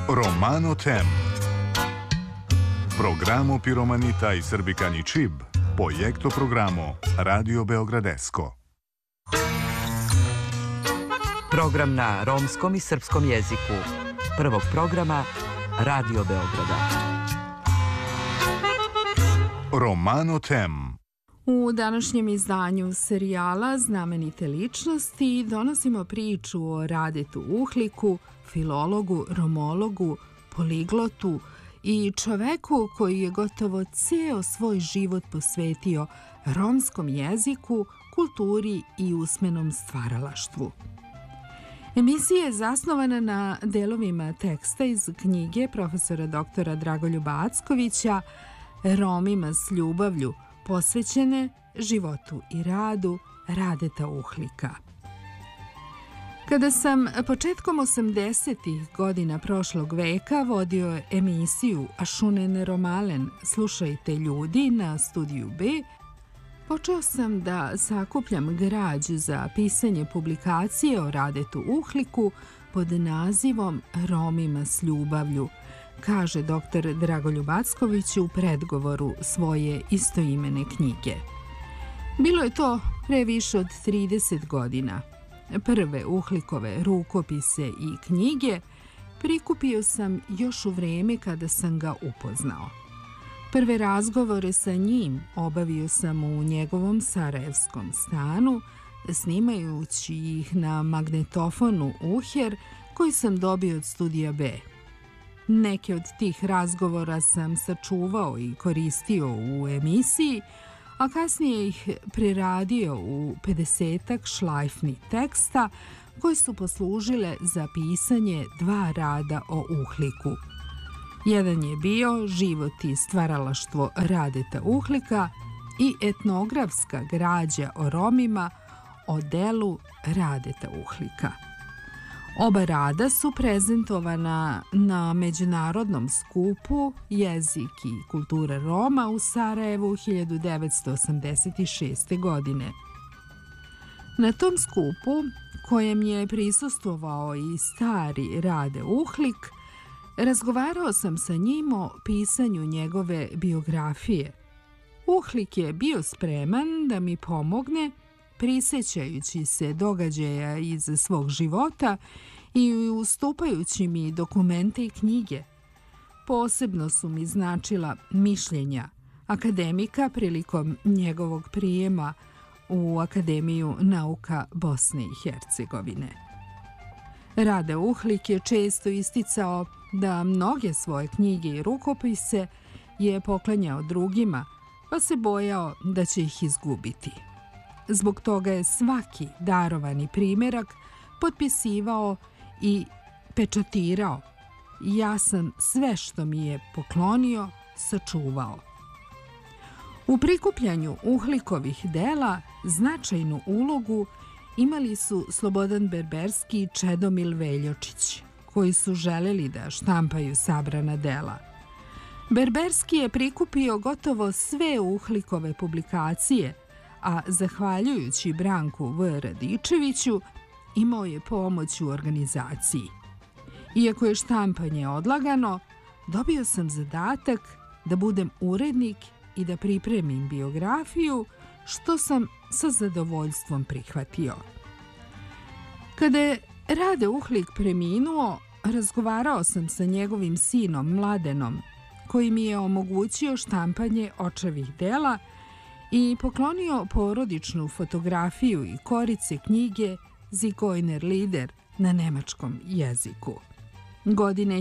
Romano Tem. Programo Piromanita i Srbikani Čib, projekto programo Radio Beogradesko. Program na romskom i srpskom jeziku. Prvog programa Radio Beograda. Romano Tem. U današnjem izdanju serijala Znamenite ličnosti donosimo priču o Radetu Uhliku, filologu, romologu, poliglotu i čoveku koji je gotovo ceo svoj život posvetio romskom jeziku, kulturi i usmenom stvaralaštvu. Emisija je zasnovana na delovima teksta iz knjige profesora doktora Dragoljuba Ackovića Romima s ljubavlju, posvećene životu i radu Radeta Uhlika. Kada sam početkom 80-ih godina prošlog veka vodio emisiju Ašunen Romalen, slušajte ljudi na Studiju B, počeo sam da sakupljam građu za pisanje publikacije o Radetu Uhliku pod nazivom Romima s ljubavlju, kaže dr. Dragoljub Acković u predgovoru svoje istoimene knjige. Bilo je to pre više od 30 godina. Prve Uhlikove rukopise i knjige prikupio sam još u vreme kada sam ga upoznao. Prve razgovore sa njim obavio sam u njegovom sarajevskom stanu, snimajući ih na magnetofonu Uher koji sam dobio od Studija B. Neke od tih razgovora sam sačuvao i koristio u emisiji, a kasnije ih preradio u 50-ak šlajfni teksta koji su poslužile za pisanje dva rada o Uhliku. Jedan je bio Život i stvaralaštvo Radeta Uhlika i etnografska građa o Romima o delu Radeta Uhlika. Oba rada su prezentovana na međunarodnom skupu Jezik i kultura Roma u Sarajevu 1986. godine. Na tom skupu, kojem je prisustvovao i stari Rade Uhlik, razgovarao sam sa njim o pisanju njegove biografije. Uhlik je bio spreman da mi pomogne prisjećajući se događaja iz svog života i ustupajući mi dokumente i knjige. Posebno su mi značila mišljenja akademika prilikom njegovog prijema u Akademiju nauka Bosne i Hercegovine. Rade Uhlik je često isticao da mnoge svoje knjige i rukopise je poklanjao drugima, pa se bojao da će ih izgubiti. Zbog toga je svaki darovani primjerak potpisivao i pečatirao. Ja sam sve što mi je poklonio sačuvao. U prikupljanju Uhlikovih dela značajnu ulogu imali su Slobodan Berberski i Čedomil Veljočić, koji su želeli da štampaju sabrana dela. Berberski je prikupio gotovo sve Uhlikove publikacije, a zahvaljujući Branku V. Radičeviću imao je pomoć u organizaciji. Iako je štampanje odlagano, dobio sam zadatak da budem urednik i da pripremim biografiju, što sam sa zadovoljstvom prihvatio. Kada je Rade Uhlik preminuo, razgovarao sam sa njegovim sinom Mladenom, koji mi je omogućio štampanje očevih dela i poklonio porodičnu fotografiju i korice knjige Zigeuner Lieder na nemačkom jeziku. Godine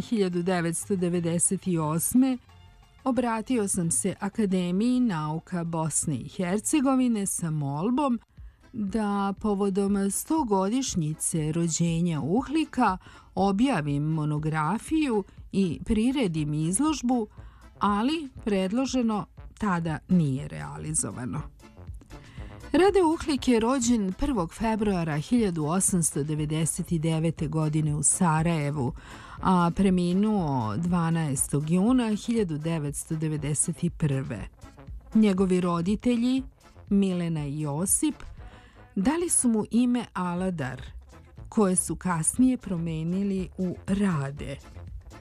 1998. obratio sam se Akademiji nauka Bosne i Hercegovine sa molbom da povodom 100-godišnjice rođenja Uhlika objavim monografiju i priredim izložbu, ali predloženo tada nije realizovano. Rade Uhlik je rođen 1. februara 1899. godine u Sarajevu, a preminuo 12. juna 1991. Njegovi roditelji, Milena i Josip, dali su mu ime Aladar, koje su kasnije promenili u Rade.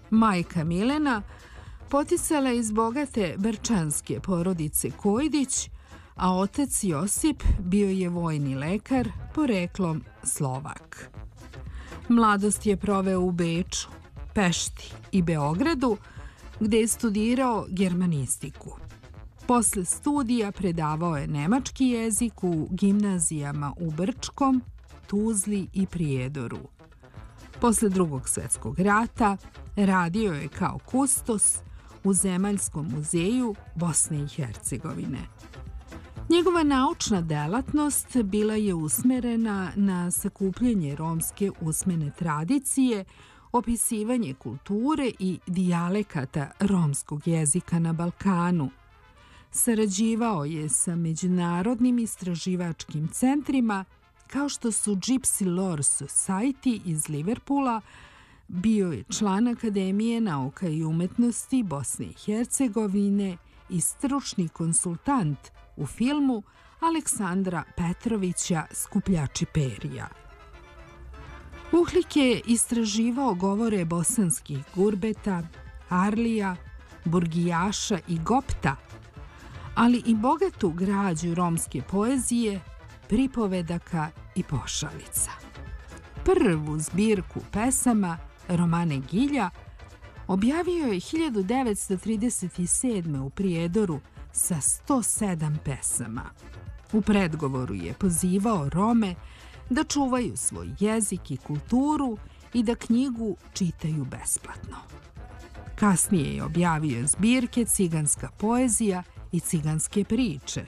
Majka Milena poticala iz bogate brčanske porodice Kojdić, a otac Josip bio je vojni lekar, poreklom Slovak. Mladost je proveo u Beču, Pešti i Beogradu, gde je studirao germanistiku. Posle studija predavao je nemački jezik u gimnazijama u Brčkom, Tuzli i Prijedoru. Posle Drugog svjetskog rata radio je kao kustos u Zemaljskom muzeju Bosne i Hercegovine. Njegova naučna delatnost bila je usmerena na sakupljanje romske usmene tradicije, opisivanje kulture i dijalekata romskog jezika na Balkanu. Sarađivao je sa međunarodnim istraživačkim centrima kao što su Gypsy Lore Society iz Liverpoola, bio je član Akademije nauka i umetnosti Bosne i Hercegovine i stručni konsultant u filmu Aleksandra Petrovića Skupljači perija. Uhlik je istraživao govore bosanskih gurbeta, Arlija, Burgijaša i Gopta, ali i bogatu građu romske poezije, pripovedaka i pošalica. Prvu zbirku pesama Romane Gilja objavio je 1937. u Prijedoru sa 107 pesama. U predgovoru je pozivao Rome da čuvaju svoj jezik i kulturu i da knjigu čitaju besplatno. Kasnije je objavio zbirke Ciganska poezija i Ciganske priče.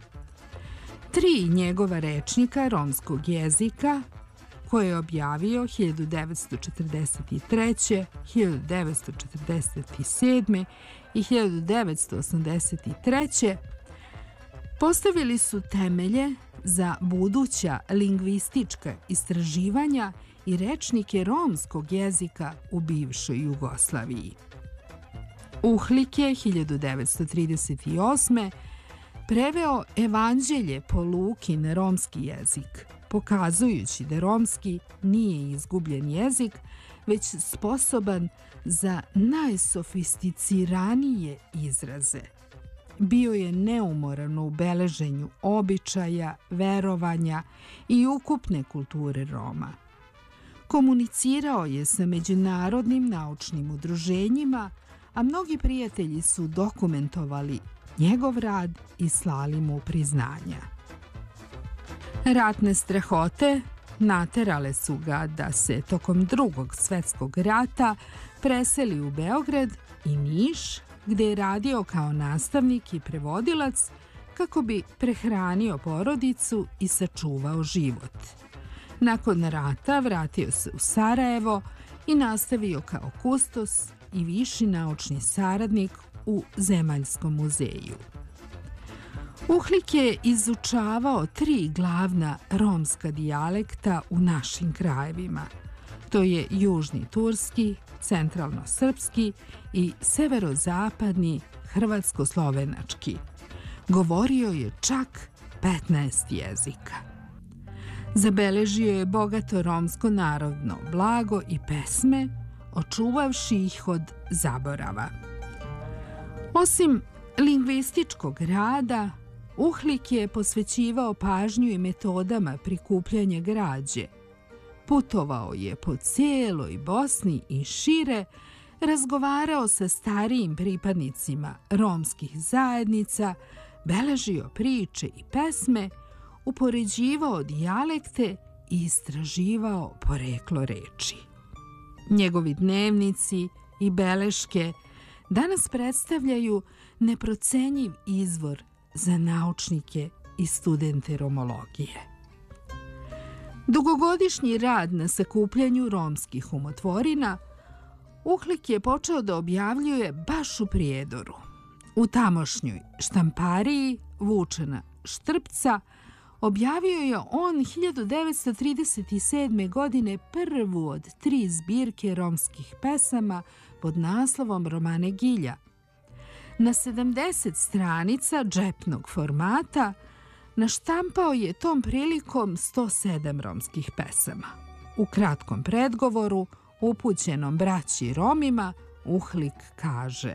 3 njegova rečnika romskog jezika, koje je objavio 1943., 1947. i 1983. postavili su temelje za buduća lingvistička istraživanja i rečnike romskog jezika u bivšoj Jugoslaviji. Uhlik je 1938. preveo Evanđelje po Luki na romski jezik, pokazujući da romski nije izgubljen jezik, već sposoban za najsofisticiranije izraze. Bio je neumoran u beleženju običaja, verovanja i ukupne kulture Roma. Komunicirao je sa međunarodnim naučnim udruženjima, a mnogi prijatelji su dokumentovali njegov rad i slali mu priznanja. Ratne strahote naterale su ga da se tokom Drugog svjetskog rata preseli u Beograd i Niš, gde je radio kao nastavnik i prevodilac kako bi prehranio porodicu i sačuvao život. Nakon rata vratio se u Sarajevo i nastavio kao kustos i viši naučni saradnik u Zemaljskom muzeju. Uhlik je izučavao 3 glavna romska dijalekta u našim krajevima. To je južni turski, centralno-srpski i severozapadni hrvatsko-slovenački. Govorio je čak 15 jezika. Zabeležio je bogato romsko narodno blago i pesme, očuvavši ih od zaborava. Osim lingvističkog rada, Uhlik je posvećivao pažnju i metodama prikupljanja građe. Putovao je po cijeloj Bosni i šire, razgovarao sa starijim pripadnicima romskih zajednica, beležio priče i pesme, upoređivao dijalekte i istraživao poreklo reči. Njegovi dnevnici i beleške danas predstavljaju neprocenjiv izvor za naučnike i studente romologije. Dugogodišnji rad na sakupljanju romskih umotvorina Uhlik je počeo da objavljuje baš u Prijedoru. U tamošnjoj štampariji Vučana Štrpca objavio je on 1937. godine prvu od 3 zbirke romskih pesama pod naslovom Romane Gilja. Na 70 stranica džepnog formata naštampao je tom prilikom 107 romskih pesama. U kratkom predgovoru, upućenom braći Romima, Uhlik kaže: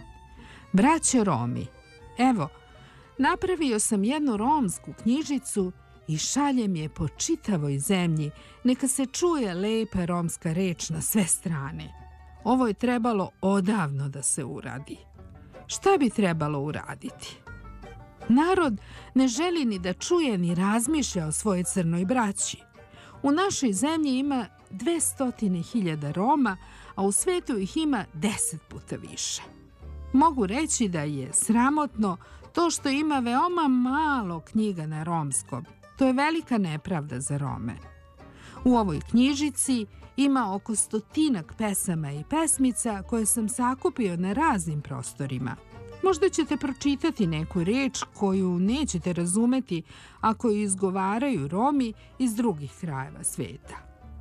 Braćo Romi, evo, napravio sam jednu romsku knjižicu i šaljem je po čitavoj zemlji, neka se čuje lepa romska reč na sve strane. Ovo je trebalo odavno da se uradi. Šta bi trebalo uraditi? Narod ne želi ni da čuje ni razmišlja o svojoj crnoj braći. U našoj zemlji ima 200.000 Roma, a u svetu ih ima 10 puta više. Mogu reći da je sramotno to što ima veoma malo knjiga na romskom. To je velika nepravda za Rome. U ovoj knjižici ima oko 100 pesama i pesmica koje sam sakupio na raznim prostorima. Možda ćete pročitati neku reč koju nećete razumeti ako ju izgovaraju Romi iz drugih krajeva sveta.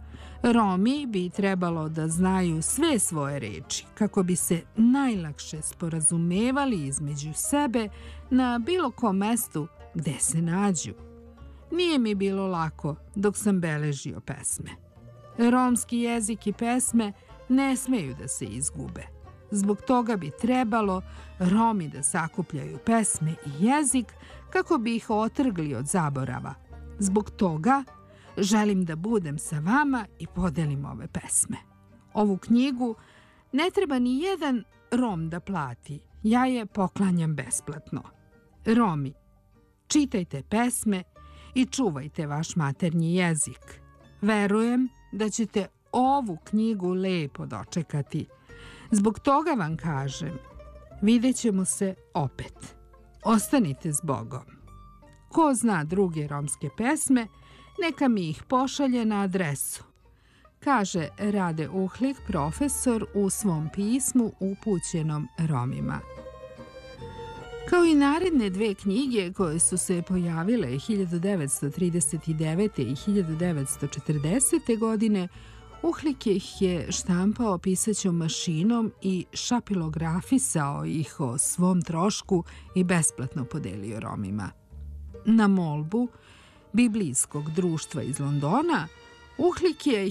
Romi bi trebalo da znaju sve svoje reči kako bi se najlakše sporazumevali između sebe na bilo kom mestu gde se nađu. Nije mi bilo lako dok sam beležio pesme. Romski jezik i pesme ne smeju da se izgube. Zbog toga bi trebalo Romi da sakupljaju pesme i jezik kako bi ih otrgli od zaborava. Zbog toga želim da budem sa vama i podelim ove pesme. Ovu knjigu ne treba ni jedan Rom da plati. Ja je poklanjam besplatno. Romi, čitajte pesme i čuvajte vaš maternji jezik. Verujem da ćete ovu knjigu lepo dočekati. Zbog toga vam kažem, vidjet ćemo se opet. Ostanite s Bogom. Ko zna druge romske pesme, neka mi ih pošalje na adresu, kaže Rade Uhlik, profesor, u svom pismu upućenom Romima. Kao i naredne dve knjige koje su se pojavile 1939. i 1940. godine, Uhlik ih je štampao pisaćom mašinom i šapilografisao ih o svom trošku i besplatno podelio Romima. Na molbu Biblijskog društva iz Londona, Uhlik je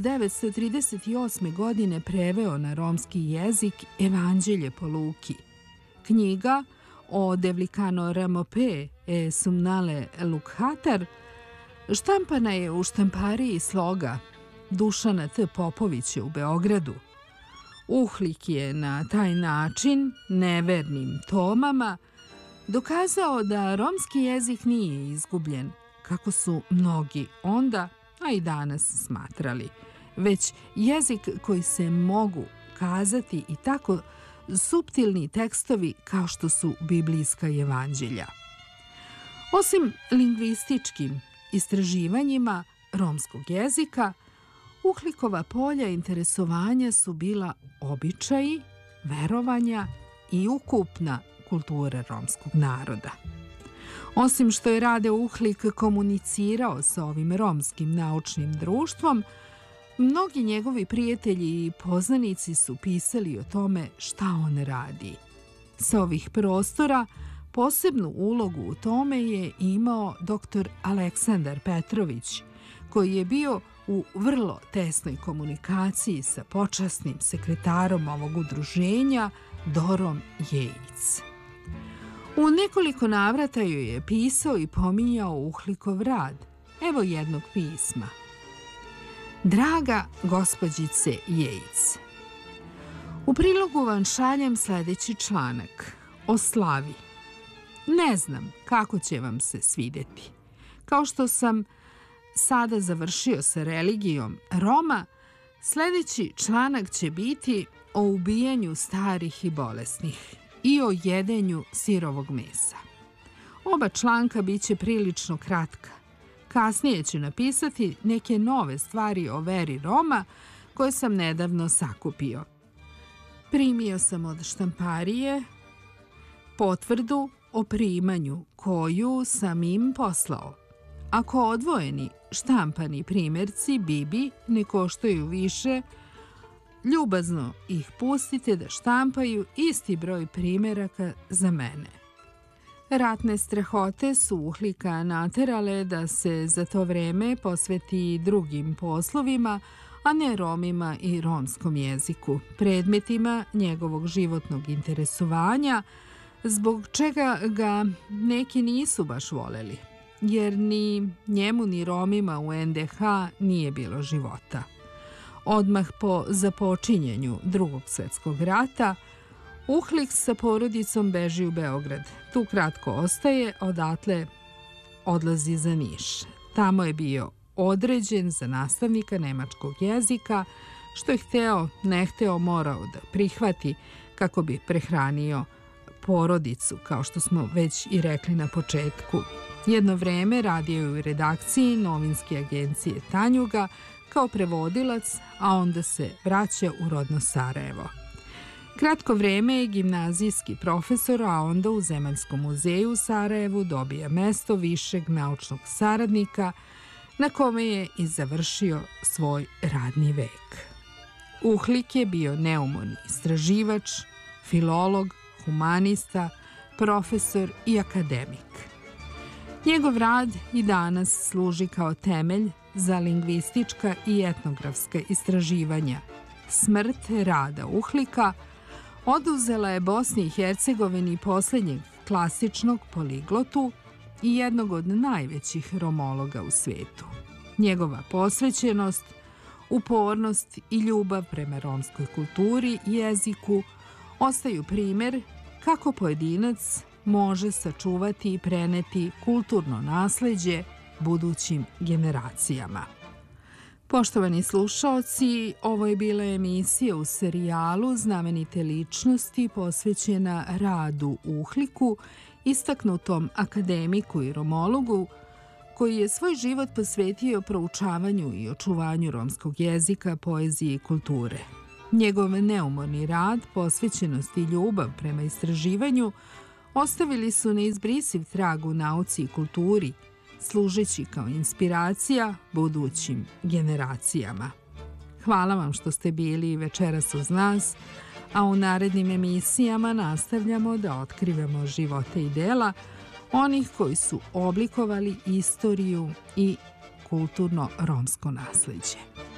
1938. godine preveo na romski jezik Evanđelje po Luki. Knjiga o Devlikano Ramope e Sumnale Lukhatar štampana je u štampariji Sloga Dušana T. Popovića u Beogradu. Uhlik je na taj način nevernim tomama dokazao da romski jezik nije izgubljen, kako su mnogi onda, a i danas smatrali, već jezik koji se mogu kazati i tako suptilni tekstovi kao što su biblijska evanđelja. Osim lingvističkim istraživanjima romskog jezika, Uhlikova polja interesovanja su bila običaji, verovanja i ukupna kultura romskog naroda. Osim što je Rade Uhlik komunicirao sa ovim romskim naučnim društvom, mnogi njegovi prijatelji i poznanici su pisali o tome šta on radi. Sa ovih prostora posebnu ulogu u tome je imao dr. Aleksandar Petrović, koji je bio u vrlo tesnoj komunikaciji sa počasnim sekretarom ovog udruženja, Dorom Jejic. U nekoliko navrata joj je pisao i pominjao Uhlikov rad. Evo jednog pisma. Draga gospođice Jejic, u prilogu vam šaljem sljedeći članak o slavi. Ne znam kako će vam se svideti. Kao što sam sada završio sa religijom Roma, sljedeći članak će biti o ubijanju starih i bolesnih i o jedenju sirovog mesa. Oba članka bit će prilično kratka. Kasnije ću napisati neke nove stvari o veri Roma koje sam nedavno sakupio. Primio sam od štamparije potvrdu o primanju koju sam im poslao. Ako odvojeni štampani primjerci Bibi ne koštaju više, ljubazno ih pustite da štampaju isti broj primjeraka za mene. Ratne strahote su Uhlika naterale da se za to vreme posveti drugim poslovima, a ne Romima i romskom jeziku, predmetima njegovog životnog interesovanja, zbog čega ga neki nisu baš voleli, jer ni njemu ni Romima u NDH nije bilo života. Odmah po započinjenju Drugog svjetskog rata, Uhlik sa porodicom beži u Beograd. Tu kratko ostaje, odatle odlazi za Niš. Tamo je bio određen za nastavnika nemačkog jezika, što je hteo, ne hteo, morao da prihvati kako bi prehranio porodicu, kao što smo već i rekli na početku. Jedno vreme radio je u redakciji novinske agencije Tanjuga kao prevodilac, a onda se vraća u rodno Sarajevo. Kratko vreme je gimnazijski profesor, a onda u Zemaljskom muzeju u Sarajevu dobija mesto višeg naučnog saradnika, na kome je i završio svoj radni vek. Uhlik je bio neumorni istraživač, filolog, humanista, profesor i akademik. Njegov rad i danas služi kao temelj za lingvistička i etnografska istraživanja. Smrt rada Uhlika oduzela je Bosni i Hercegovini posljednjeg klasičnog poliglotu i jednog od najvećih romologa u svijetu. Njegova posvećenost, upornost i ljubav prema romskoj kulturi i jeziku ostaju primjer kako pojedinac može sačuvati i preneti kulturno nasleđe budućim generacijama. Poštovani slušaoci, ovo je bila emisija u serijalu Znamenite ličnosti posvećena radu Uhliku, istaknutom akademiku i romologu, koji je svoj život posvetio proučavanju i očuvanju romskog jezika, poezije i kulture. Njegov neumorni rad, posvećenost i ljubav prema istraživanju ostavili su neizbrisiv trag u nauci i kulturi, služeći kao inspiracija budućim generacijama. Hvala vam što ste bili večeras uz nas, a u narednim emisijama nastavljamo da otkrivamo živote i dela onih koji su oblikovali istoriju i kulturno romsko nasleđe.